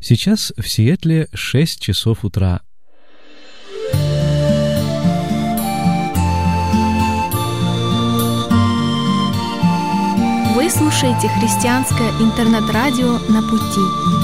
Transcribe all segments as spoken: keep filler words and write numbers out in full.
Сейчас в Сиэтле шесть часов утра. Вы слушаете христианское интернет-радио «На пути».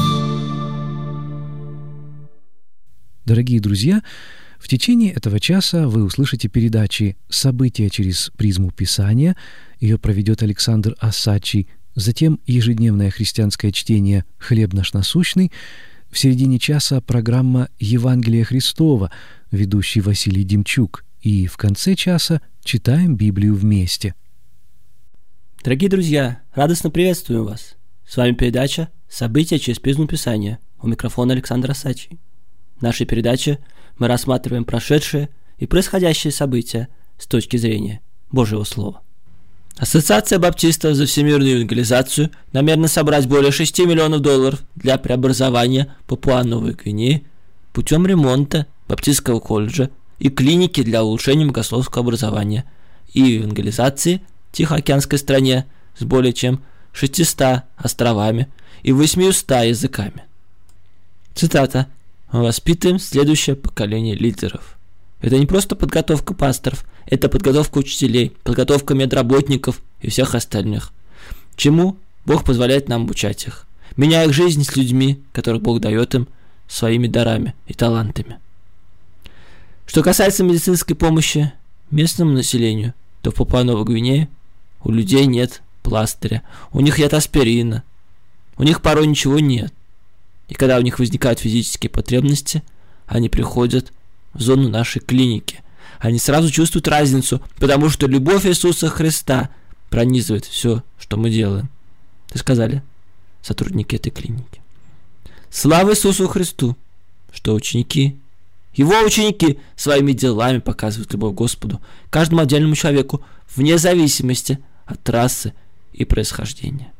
Дорогие друзья, в течение этого часа вы услышите передачи «События через призму Писания». Ее проведет Александр Асачи. Затем ежедневное христианское чтение «Хлеб наш насущный». В середине часа программа «Евангелие Христова», ведущий Василий Демчук. И в конце часа читаем Библию вместе. Дорогие друзья, радостно приветствую вас. С вами передача «События через призму Писания». У микрофона Александр Асачи. В нашей передаче мы рассматриваем прошедшие и происходящие события с точки зрения Божьего Слова. Ассоциация баптистов за всемирную евангелизацию намерена собрать более шести миллионов долларов для преобразования Папуа-Новой Гвинеи путем ремонта баптистского колледжа и клиники для улучшения богословского образования и евангелизации в Тихоокеанской стране с более чем шестьюстами островами и восьмистами языками. Цитата. «Мы воспитываем следующее поколение лидеров». Это не просто подготовка пасторов, это подготовка учителей, подготовка медработников и всех остальных. Чему Бог позволяет нам обучать их, меняя их жизнь с людьми, которых Бог дает им своими дарами и талантами. Что касается медицинской помощи местному населению, то в Папуа-Новой Гвинее у людей нет пластыря, у них нет аспирина, у них порой ничего нет. И когда у них возникают физические потребности, они приходят в зону нашей клиники. Они сразу чувствуют разницу, потому что любовь Иисуса Христа пронизывает все, что мы делаем. Так сказали сотрудники этой клиники. Слава Иисусу Христу, что ученики, Его ученики своими делами показывают любовь к Господу, каждому отдельному человеку, вне зависимости от расы и происхождения.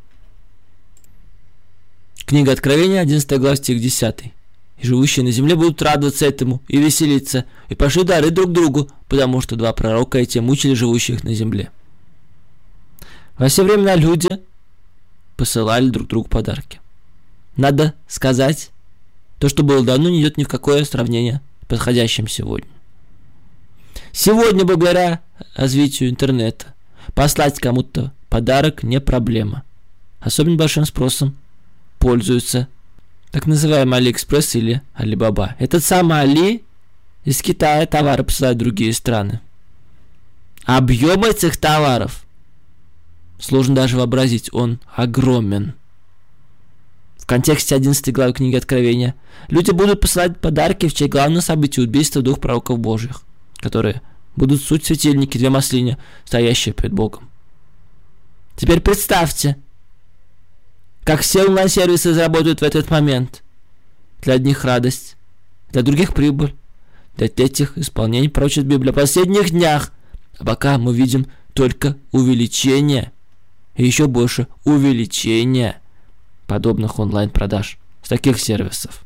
Книга Откровения, одиннадцатая глава, стих десятый. «И живущие на земле будут радоваться этому и веселиться, и пошли дары друг другу, потому что два пророка эти мучили живущих на земле». Во все времена люди посылали друг другу подарки. Надо сказать, то, что было давно, не идет ни в какое сравнение с происходящим сегодня. Сегодня, благодаря развитию интернета, послать кому-то подарок не проблема. Особенно большим спросом пользуются так называемый Алиэкспресс или Алибаба. Этот самый Али из Китая товары посылают в другие страны. Объем этих товаров сложно даже вообразить, он огромен. В контексте одиннадцатой главы книги Откровения люди будут посылать подарки в честь главного события убийства двух пророков Божьих, которые будут суть светильники, две маслини, стоящие перед Богом. Теперь представьте, как все онлайн-сервисы заработают в этот момент. Для одних радость, для других прибыль, для третьих исполнение пророчеств Библии о последних днях. А пока мы видим только увеличение и еще больше увеличение подобных онлайн-продаж с таких сервисов.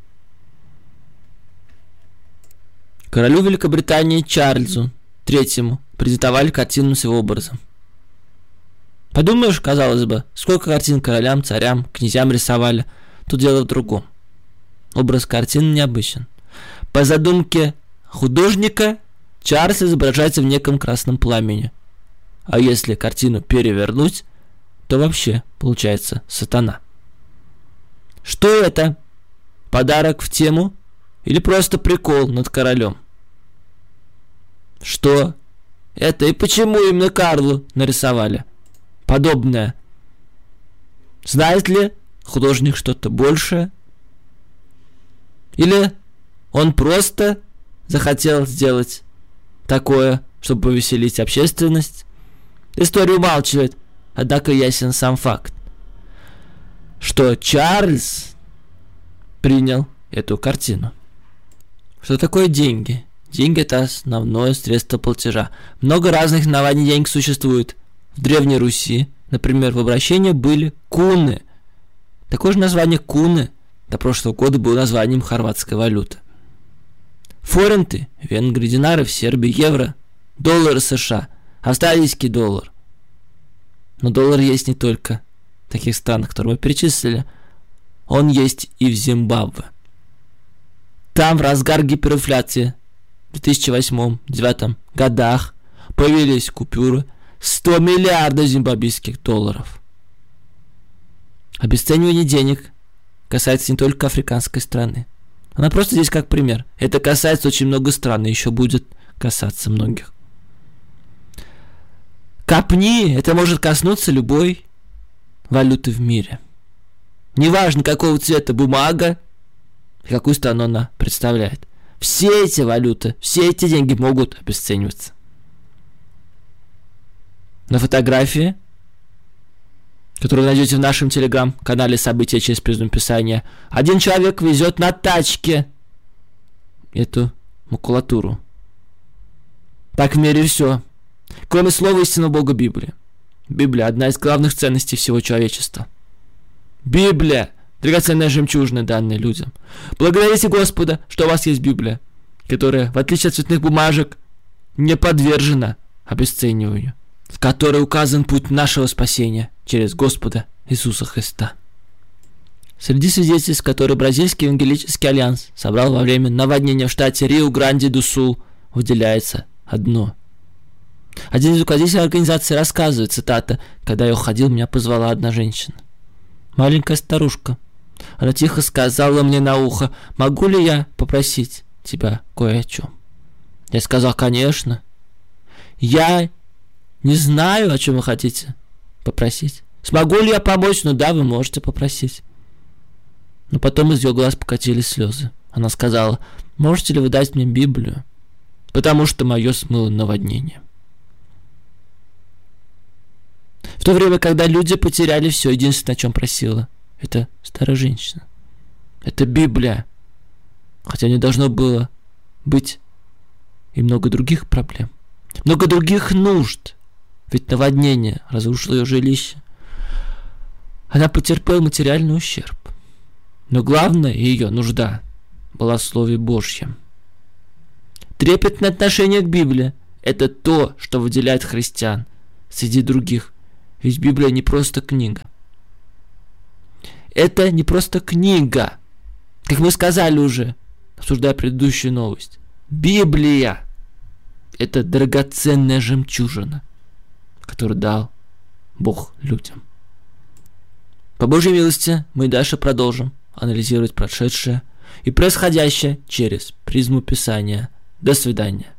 Королю Великобритании Чарльзу третьему презентовали картину с его образом. Подумаешь, казалось бы, сколько картин королям, царям, князьям рисовали. Тут дело в другом. Образ картины необычен. По задумке художника, Чарльз изображается в неком красном пламени. А если картину перевернуть, то вообще получается сатана. Что это? Подарок в тему или просто прикол над королем? Что это и почему именно Карлу нарисовали подобное? Знает ли художник что-то большее? Или он просто захотел сделать такое, чтобы повеселить общественность? История умалчивает, однако ясен сам факт, что Чарльз принял эту картину. Что такое деньги? Деньги – это основное средство платежа. Много разных оснований денег существует. В Древней Руси, например, в обращении были куны. Такое же название куны до прошлого года было названием хорватской валюты. Форинты, венгры, динары в Сербии, евро, доллары США, австралийский доллар. Но доллар есть не только в таких странах, которые мы перечислили. он есть и в Зимбабве. Там в разгар гиперинфляции в две тысячи восьмом — две тысячи девятом годах появились купюры сто миллиардов зимбабвийских долларов. Обесценивание денег касается не только африканской страны. Она просто здесь как пример. Это касается очень много стран и еще будет касаться многих. Копни, это может коснуться любой валюты в мире. Неважно, какого цвета бумага и какую страну она представляет. Все эти валюты, все эти деньги могут обесцениваться. На фотографии, которую вы найдете в нашем телеграм-канале «События через призму Писания», один человек везет на тачке эту макулатуру. Так в мире все. Кроме слова истинного Бога Библии. Библия – одна из главных ценностей всего человечества. Библия – драгоценная жемчужина, данная людям. Благодарите Господа, что у вас есть Библия, которая, в отличие от цветных бумажек, не подвержена обесцениванию, в которой указан путь нашего спасения через Господа Иисуса Христа. Среди свидетельств, которые Бразильский евангелический альянс собрал во время наводнения в штате Риу-Гранди-ду-Сул, выделяется одно. Один из руководителей организации рассказывает, цитата: «Когда я уходил, меня позвала одна женщина. Маленькая старушка. Она тихо сказала мне на ухо: могу ли я попросить тебя кое о чем?» Я сказал: конечно. Я не знаю, о чем вы хотите попросить. Смогу ли я помочь? Ну да, вы можете попросить. Но потом из ее глаз покатились слезы. Она сказала: можете ли вы дать мне Библию? Потому что мое смыло наводнение. В то время, когда люди потеряли все, единственное, о чем просила, это старая женщина. Это Библия. Хотя не должно было быть и много других проблем. Много других нужд. Ведь наводнение разрушило ее жилище. Она потерпела материальный ущерб. Но главная ее нужда была в Слове Божьем. Трепетное отношение к Библии – это то, что выделяет христиан среди других. Ведь Библия не просто книга. Это не просто книга. Как мы сказали уже, обсуждая предыдущую новость. Библия – это драгоценная жемчужина, которую дал Бог людям. По Божьей милости мы дальше продолжим анализировать прошедшее и происходящее через призму Писания. До свидания.